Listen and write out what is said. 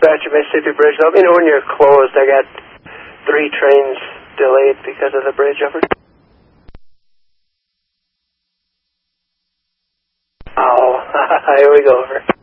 dispatcher, Mississippi Bridge. Let me know when you're closed. I got 3 trains delayed because of the bridge over. Oh, here we go, over.